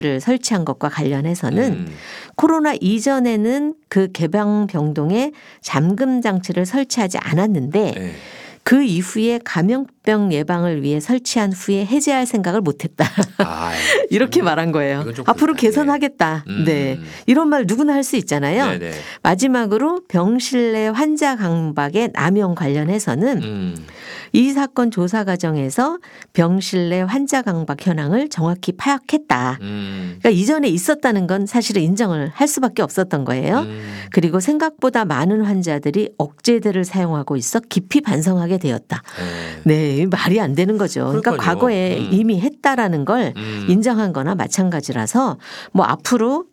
를 설치한 것과 관련해서는 코로나 이전에는 그 개방병동에 잠금 장치를 설치하지 않았는데 네. 그 이후에 감염병 예방을 위해 설치한 후에 해제할 생각을 못했다. 이렇게 말한 거예요. 앞으로 개선하겠다. 네, 이런 말 누구나 할 수 있잖아요. 네네. 마지막으로 병실 내 환자 강박의 남용 관련해서는 이 사건 조사 과정에서 병실 내 환자 강박 현황을 정확히 파악했다. 그러니까 이전에 있었다는 건 사실은 인정을 할 수밖에 없었던 거예요. 그리고 생각보다 많은 환자들이 억제제를 사용하고 있어 깊이 반성하게 되었다. 네, 말이 안 되는 거죠. 그러니까 그러니까요. 과거에 이미 했다라는 걸 인정한 거나 마찬가지라서 뭐 앞으로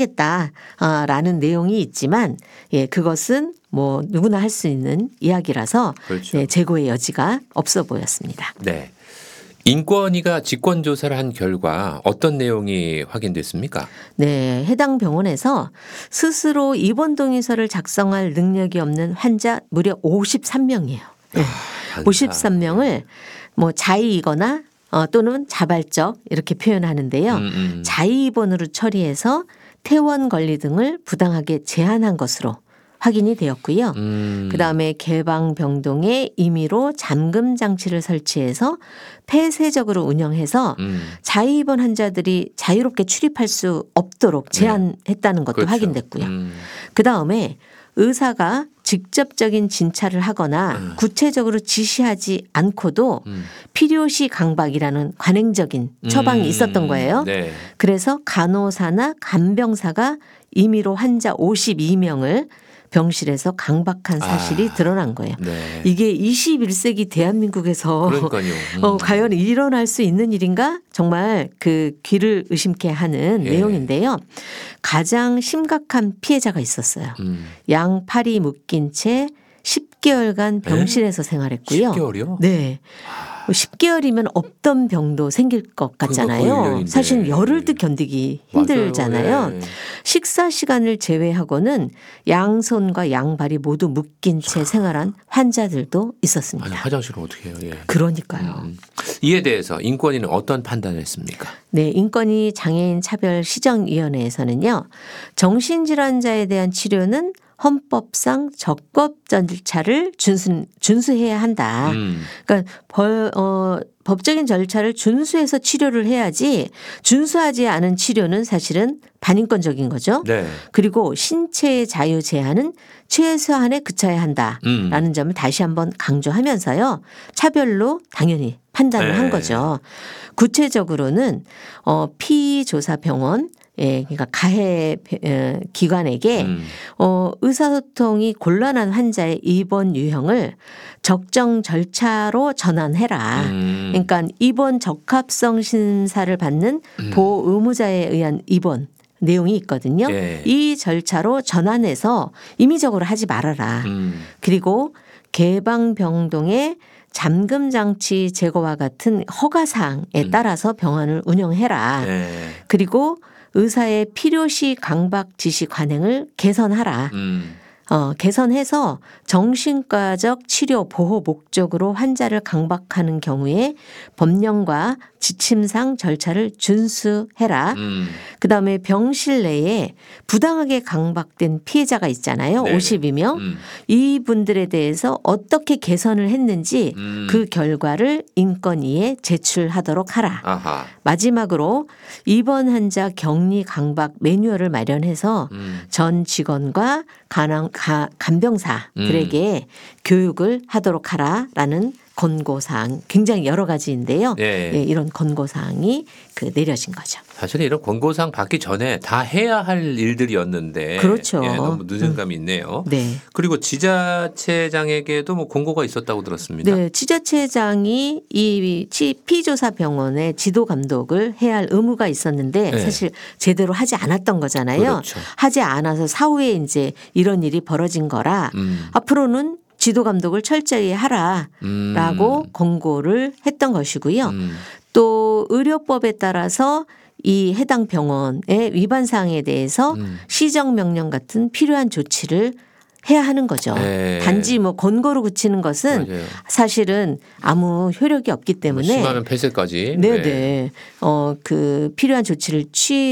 잘하겠다라는 내용이 있지만 예, 그것은 뭐 누구나 할 수 있는 이야기라서 그렇죠. 네, 재고의 여지가 없어 보였습니다. 네. 인권위가 직권조사를 한 결과 어떤 내용이 확인됐습니까? 네, 해당 병원에서 스스로 입원 동의서를 작성할 능력이 없는 환자 무려 53명이에요. 네. 53명을 뭐 자의이거나 또는 자발적 이렇게 표현하는데요. 자의 입원으로 처리해서 퇴원 권리 등을 부당하게 제한한 것으로 확인이 되었고요. 그다음에 개방병동에 임의로 잠금 장치를 설치해서 폐쇄적으로 운영해서 자의 입원 환자들이 자유롭게 출입할 수 없도록 제한했다는 것도 그렇죠. 확인됐고요. 그다음에 의사가 직접적인 진찰을 하거나 구체적으로 지시하지 않고도 필요시 강박이라는 관행적인 처방이 있었던 거예요. 네. 그래서 간호사나 간병사가 임의로 환자 52명을 병실에서 강박한 사실이 드러난 거예요. 네. 이게 21세기 대한민국에서 그러니까요. 과연 일어날 수 있는 일인가? 정말 그 귀를 의심케 하는 내용인데요. 가장 심각한 피해자가 있었어요. 양팔이 묶인 채 10개월간 병실에서 생활했고요. 10개월이요? 네. 10개월이면 없던 병도 생길 것 같잖아요. 사실 열흘도 견디기 힘들잖아요. 맞아요. 네. 식사 시간을 제외하고는 양손과 양발이 모두 묶인 채 생활한 환자들도 있었습니다. 아니, 화장실은 어떻게 해요? 예. 그러니까요. 이에 대해서 인권위는 어떤 판단을 했습니까? 네, 인권위 장애인 차별 시정위원회에서는요. 정신질환자에 대한 치료는 헌법상 적법 절차를 준수해야 한다. 그러니까 법적인 절차를 준수해서 치료를 해야지 준수하지 않은 치료는 사실은 반인권적인 거죠. 네. 그리고 신체의 자유 제한은 최소한에 그쳐야 한다라는 점을 다시 한번 강조하면서요. 차별로 당연히 판단을 한 거죠. 구체적으로는 피조사병원 그러니까 가해 기관에게 의사소통이 곤란한 환자의 입원 유형을 적정 절차로 전환해라. 그러니까 입원 적합성 심사를 받는 보호 의무자에 의한 입원 내용이 있거든요. 이 절차로 전환해서 임의적으로 하지 말아라. 그리고 개방병동의 잠금 장치 제거와 같은 허가 사항에 따라서 병원을 운영해라. 그리고 의사의 필요시 강박 지시 관행을 개선하라. 개선해서 정신과적 치료 보호 목적으로 환자를 강박하는 경우에 법령과 지침상 절차를 준수해라. 그다음에 병실 내에 부당하게 강박된 피해자가 있잖아요. 52명. 이분들에 대해서 어떻게 개선을 했는지 그 결과를 인권위에 제출하도록 하라. 아하. 마지막으로 입원 환자 격리 강박 매뉴얼을 마련해서 전 직원과 간병사들에게 교육을 하도록 하라라는 권고사항 굉장히 여러 가지인데요. 이런 권고사항이 내려진 거죠. 사실 이런 권고사항 받기 전에 다 해야 할 일들이었는데 그렇죠. 너무 늦은 감이 있네요. 네. 그리고 지자체장에게도 뭐 권고가 있었다고 들었습니다. 네, 지자체장이 이 피조사 병원의 지도 감독을 해야 할 의무가 있었는데 사실 제대로 하지 않았던 거잖아요. 그렇죠. 하지 않아서 사후에 이제 이런 일이 벌어진 거라 앞으로는 지도 감독을 철저히 하라라고 권고를 했던 것이고요. 또 의료법에 따라서 이 해당 병원의 위반 사항에 대해서 시정명령 같은 필요한 조치를 해야 하는 거죠. 네. 단지 뭐 권고로 그치는 것은 맞아요. 사실은 아무 효력이 없기 때문에 심하면 폐쇄까지. 네네 그 필요한 조치를